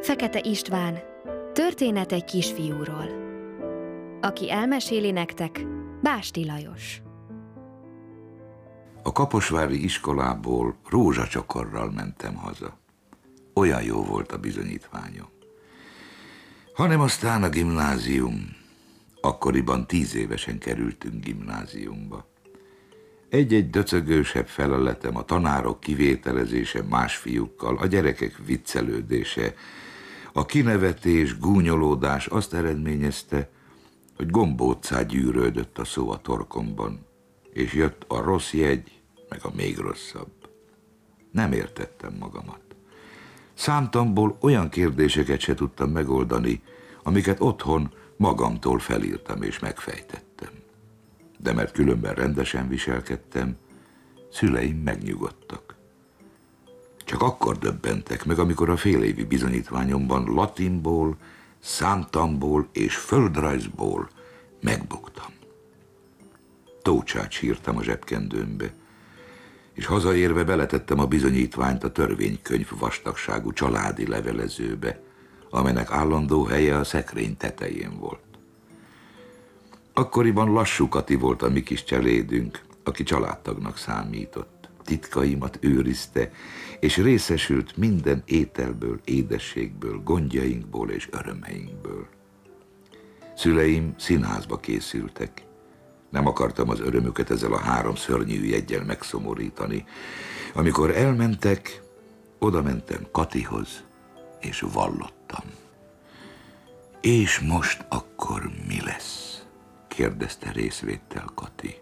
Fekete István, történet egy kisfiúról. Aki elmeséli nektek, Básti Lajos. A kaposvári iskolából rózsacsokorral mentem haza. Olyan jó volt a bizonyítványom. Hanem aztán a gimnázium. Akkoriban 10 évesen kerültünk gimnáziumba. Egy-egy döcögősebb feleletem, a tanárok kivételezése más fiúkkal, a gyerekek viccelődése, a kinevetés, gúnyolódás azt eredményezte, hogy gombóccá gyűrődött a szó a torkomban, és jött a rossz jegy, meg a még rosszabb. Nem értettem magamat. Számtamból olyan kérdéseket se tudtam megoldani, amiket otthon magamtól felírtam és megfejtettem. De mert különben rendesen viselkedtem, szüleim megnyugodtak. Csak akkor döbbentek meg, amikor a félévi bizonyítványomban latinból, számtamból és földrajzból megbuktam. Tócsát sírtam a zsebkendőmbe, és hazaérve beletettem a bizonyítványt a törvénykönyv vastagságú családi levelezőbe, amelynek állandó helye a szekrény tetején volt. Akkoriban Lassú Kati volt a mi kis cselédünk, aki családtagnak számított. Titkaimat őrizte, és részesült minden ételből, édességből, gondjainkból és örömeinkből. Szüleim színházba készültek. Nem akartam az örömüket ezzel a 3 szörnyű jeggyel megszomorítani. Amikor elmentek, oda mentem Katihoz, és vallottam. És most akkor mi lesz? Kérdezte részvéttel Kati.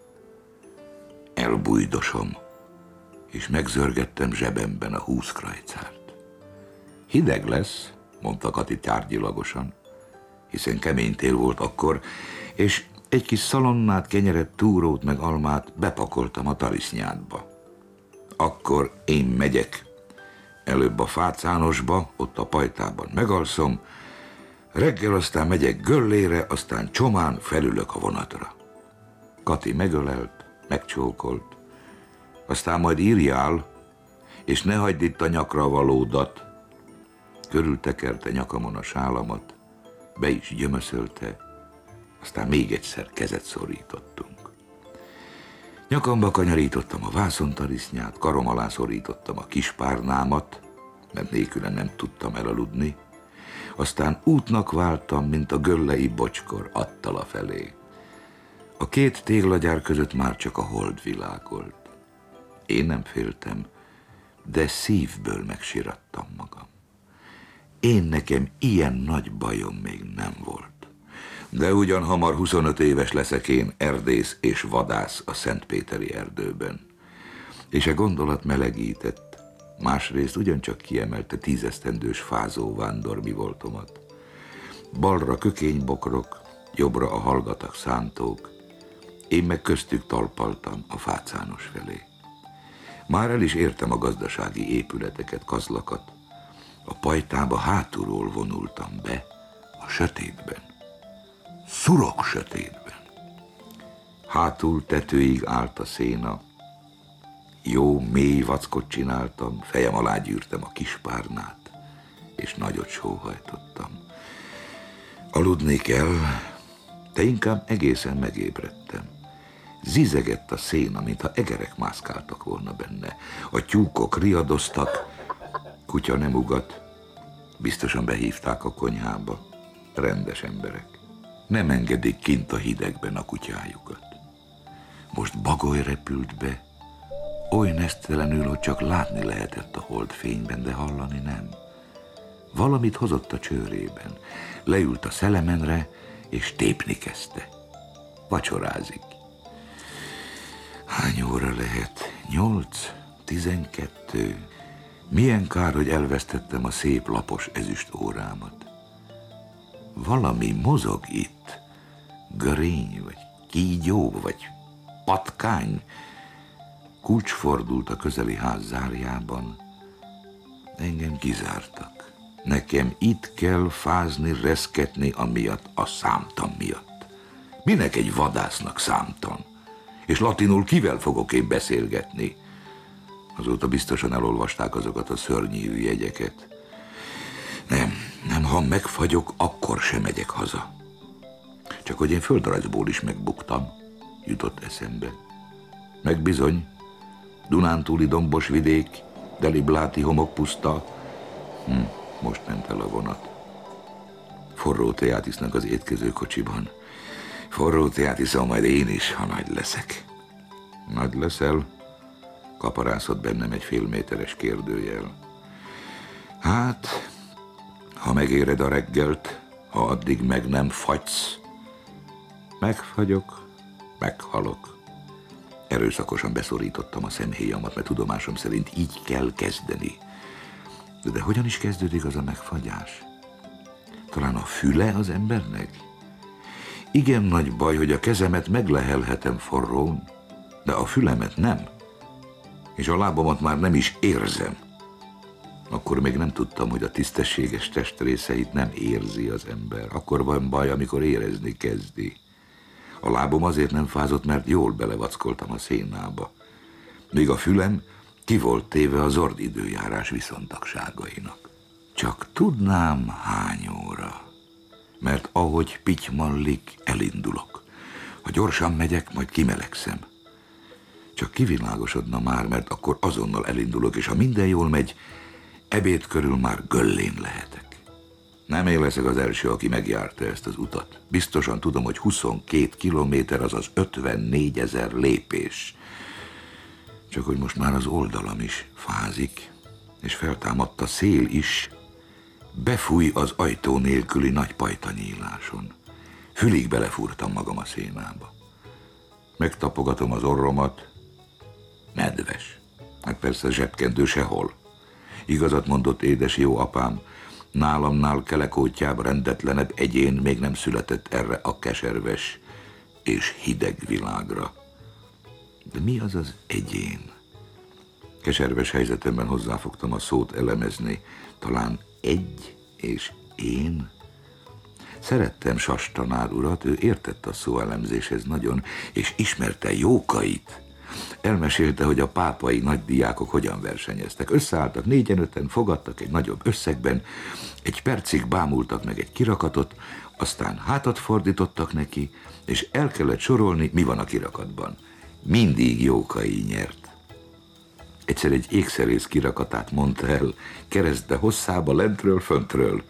Elbújdosom, és megzörgettem zsebemben a 20 krajcárt. Hideg lesz, mondta Kati tárgyilagosan, hiszen kemény tél volt akkor, és egy kis szalonnát, kenyeret, túrót meg almát bepakoltam a talisznyádba. Akkor én megyek. Előbb a Fácánosba, ott a pajtában megalszom, reggel aztán megyek Göllére, aztán csomán felülök a vonatra. Kati megölelt, megcsókolt, aztán majd írjál, és ne hagyd itt a nyakra valódat. Körültekerte nyakamon a sálamat, be is gyömöszölte, aztán még egyszer kezet szorítottunk. Nyakamba kanyarítottam a vászontarisznyát, karom alá szorítottam a kispárnámat, mert nélküle nem tudtam elaludni, aztán útnak váltam, mint a göllei bocskor Attala felé. A 2 téglagyár között már csak a hold világolt. Én nem féltem, de szívből megsirattam magam. Nekem ilyen nagy bajom még nem volt. De ugyan hamar 25 éves leszek én, erdész és vadász a Szentpéteri erdőben. És a gondolat melegített, másrészt ugyancsak kiemelte 10 esztendős fázó vándor mi voltomat. Balra kökénybokrok, jobbra a hallgatak szántók, én meg köztük talpaltam a Fácános felé. Már el is értem a gazdasági épületeket, kazlakat. A pajtába hátulról vonultam be, a sötétben. Szurok sötétben. Hátul tetőig állt a széna. Jó, mély vackot csináltam, fejem alá gyűrtem a kispárnát, és nagyot sóhajtottam. Aludni kell, de inkább egészen megébredtem. Zizegett a széna, mintha egerek mászkáltak volna benne. A tyúkok riadoztak, kutya nem ugat. Biztosan behívták a konyhába. Rendes emberek. Nem engedik kint a hidegben a kutyájukat. Most bagoly repült be, oly nesztelenül, hogy csak látni lehetett a holdfényben, de hallani nem. Valamit hozott a csőrében. Leült a szelemenre, és tépni kezdte. Vacsorázik. Hány óra lehet? 8? 12? Milyen kár, hogy elvesztettem a szép lapos ezüst órámat. Valami mozog itt. Görény, vagy kígyó, vagy patkány. Kulcs fordult a közeli ház zárjában. Engem kizártak. Nekem itt kell fázni, reszketni amiatt, a számtan miatt. Minek egy vadásznak számtan? És latinul kivel fogok én beszélgetni? Azóta biztosan elolvasták azokat a szörnyű jegyeket. Nem, Ha megfagyok, akkor sem megyek haza. Csak hogy én földrajzból is megbuktam, jutott eszembe. Meg bizony, Dunántúli dombos vidék, Delibláti homokpuszta. Most ment el a vonat. Forró teát isznak az étkezőkocsiban. Forró teát iszom majd én is, ha nagy leszek. Nagy leszel? Kaparászott bennem egy félméteres kérdőjel. Hát, ha megéred a reggelt, ha addig meg nem fagysz. Megfagyok, meghalok. Erőszakosan beszorítottam a szemhéjamat, mert tudomásom szerint így kell kezdeni. De hogyan is kezdődik az a megfagyás? Talán a füle az embernek? Igen nagy baj, hogy a kezemet meglehelhetem forrón, de a fülemet nem. És a lábamat már nem is érzem. Akkor még nem tudtam, hogy a tisztességes testrészeit nem érzi az ember. Akkor van baj, amikor érezni kezdi. A lábom azért nem fázott, mert jól belevackoltam a szénába. Míg a fülem ki volt téve az ordidőjárás viszontagságainak. Csak tudnám, hány óra. Mert ahogy pitymallik, elindulok. Ha gyorsan megyek, majd kimelegszem. Csak kivilágosodna már, mert akkor azonnal elindulok, és ha minden jól megy, ebéd körül már göllén lehetek. Nem én leszek az első, aki megjárta ezt az utat. Biztosan tudom, hogy 22 kilométer, azaz 54 000 lépés. Csak hogy most már az oldalam is fázik, és feltámadt a szél is, befúj az ajtó nélküli nagy pajtanyíláson. Fülig belefúrtam magam a szénába. Megtapogatom az orromat, nedves. Hát persze zsebkendő sehol. Igazat mondott édes jó apám, nálamnál kelekótyább, rendetlenebb egyén még nem született erre a keserves és hideg világra. De mi az az egyén? Keserves helyzetemben hozzáfogtam a szót elemezni. Talán egy és én? Szerettem Sas tanár urat, ő értett a szóelemzéshez nagyon, és ismerte Jókait. Elmesélte, hogy a pápai nagydiákok hogyan versenyeztek. Összeálltak 4-5-en, fogadtak egy nagyobb összegben, egy percig bámultak meg egy kirakatot, aztán hátat fordítottak neki, és el kellett sorolni, mi van a kirakatban. Mindig Jókai nyert. Egyszer egy ékszerész kirakatát mondta el, keresztbe hosszába, lentről, föntről.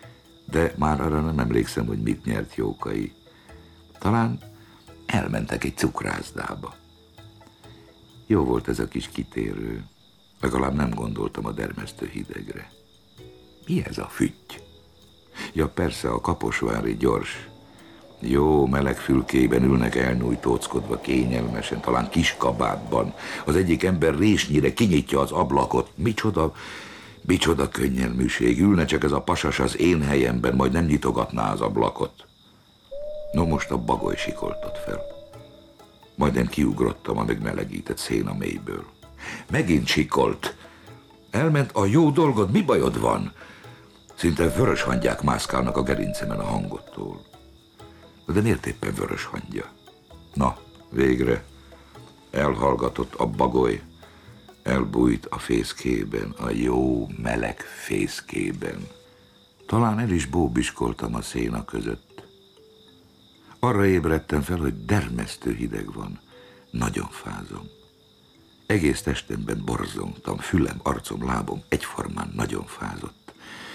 De már arra nem emlékszem, hogy mit nyert Jókai. Talán elmentek egy cukrászdába. Jó volt ez a kis kitérő. Legalább nem gondoltam a dermesztő hidegre. Mi ez a fütty? Ja persze, a kaposvári gyors. Jó meleg fülkében ülnek elnyújtóckodva kényelmesen, talán kis kabátban. Az egyik ember résnyire kinyitja az ablakot. Micsoda könnyelműség. Ülne csak ez a pasas az én helyemben, majd nem nyitogatná az ablakot. No, most a bagoly sikoltott fel. Majdnem kiugrottam a megmelegített széna mélyből. Megint sikolt. Elment a jó dolgod, mi bajod van? Szinte vörös hangyák mászkálnak a gerincemen a hangottól. De miért éppen vörös hangya? Na, végre. Elhallgatott a bagoly. Elbújt a fészkében, a jó meleg fészkében. Talán el is bóbiskoltam a széna között. Arra ébredtem fel, hogy dermesztő hideg van. Nagyon fázom. Egész testemben borzongtam, fülem, arcom, lábom egyformán nagyon fázott.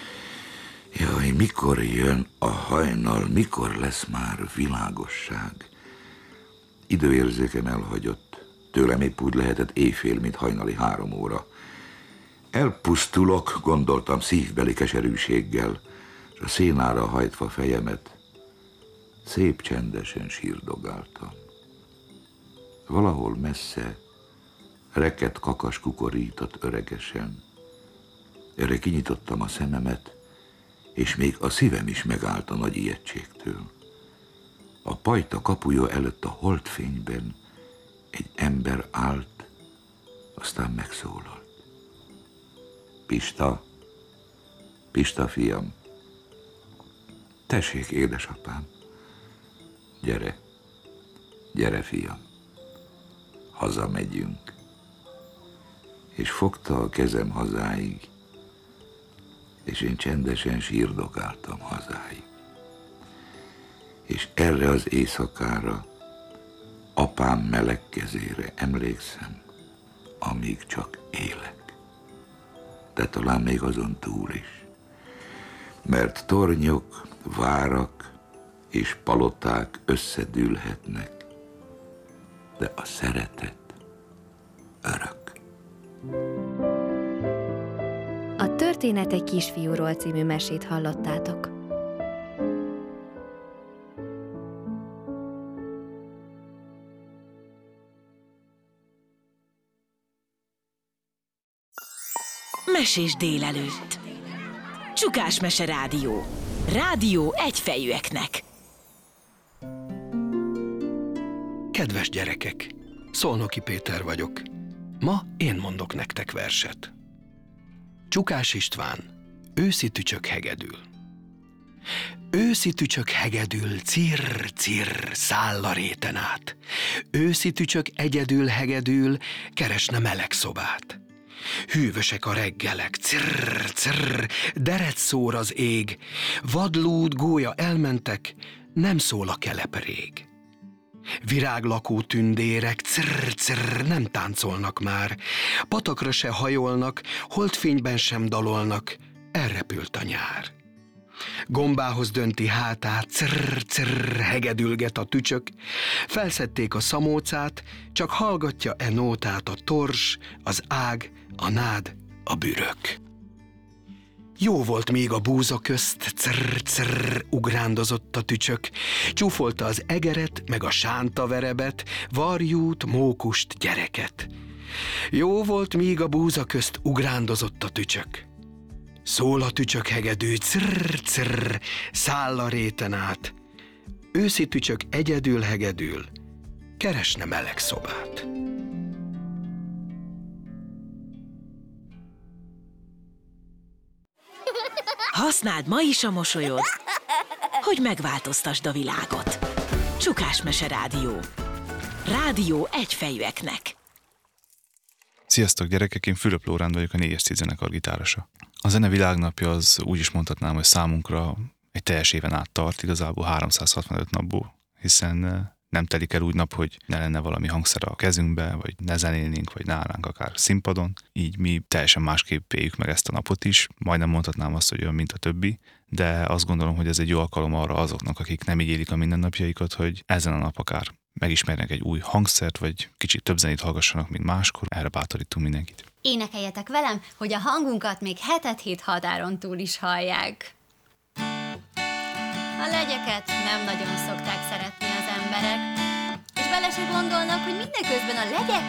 Jaj, mikor jön a hajnal, mikor lesz már világosság? Időérzékem elhagyott. Tőlem épp úgy lehetett éjfél, mint hajnali 3 óra. Elpusztulok, gondoltam szívbeli keserűséggel, és a szénára hajtva fejemet szép csendesen sírdogáltam. Valahol messze reket kakas kukorított öregesen. Erre kinyitottam a szememet, és még a szívem is megállt a nagy ijegységtől. A pajta kapuja előtt a holdfényben egy ember állt, aztán megszólalt. Pista, Pista fiam, tessék, édesapám, gyere, gyere fiam, hazamegyünk. És fogta a kezem hazáig, és én csendesen sírdogáltam hazáig. És erre az éjszakára, apám meleg kezére emlékszem, amíg csak élek. De talán még azon túl is. Mert tornyok, várak és paloták összedűlhetnek, de a szeretet örök. A Történet egy kisfiúról című mesét hallottátok. Mesés délelőtt. Csukás Mese Rádió. Rádió egyfejűeknek. Kedves gyerekek, Szolnoki Péter vagyok. Ma én mondok nektek verset. Csukás István, őszi tücsök hegedül. Őszi tücsök hegedül, cirr, cirr, száll a réten át. Őszi tücsök egyedül hegedül, keresne meleg szobát. Hűvösek a reggelek, cirr, cirr, deret szór az ég. Vadlúd, gólya elmentek, nem szól a kelep rég. Viráglakó tündérek, cirr, cirr, nem táncolnak már. Patakra se hajolnak, holdfényben sem dalolnak, elrepült a nyár. Gombához dönti hátát, cirr, cirr, hegedülget a tücsök. Felszedték a szamócát, csak hallgatja e nótát a tors, az ág, a nád, a bürök. Jó volt még a búza közt, cirr, cirr, ugrándozott a tücsök. Csúfolta az egeret, meg a sántaverebet, varjút, mókust, gyereket. Jó volt még a búza közt, ugrándozott a tücsök. Szól a tücsök hegedű, cirr, cirr, száll a réten át. Őszi tücsök egyedül hegedül, keresne meleg szobát. Használd ma is a mosolyod, hogy megváltoztasd a világot. Csukás Mese Rádió. Rádió egyfejűeknek. Sziasztok gyerekek, én Fülöp Lóránd vagyok, a 4-10 zenekar gitárosa. A zene világnapja az úgy is mondhatnám, hogy számunkra egy teljes éven át tart, igazából 365 napból, hiszen nem telik el úgy nap, hogy ne lenne valami hangszer a kezünkbe, vagy ne zenélnénk, vagy ne állnánk akár színpadon. Így mi teljesen másképp éljük meg ezt a napot is, majdnem mondhatnám azt, hogy olyan, mint a többi, de azt gondolom, hogy ez egy jó alkalom arra azoknak, akik nem így élik a mindennapjaikat, hogy ezen a nap akár megismernek egy új hangszert, vagy kicsit több zenét hallgassanak, mint máskor. Erre bátorítunk mindenkit. Énekeljetek velem, hogy a hangunkat még hetet-hét határon túl is hallják. A legyeket nem nagyon szokták szeretni az emberek, és bele se gondolnak, hogy mindeközben a legyek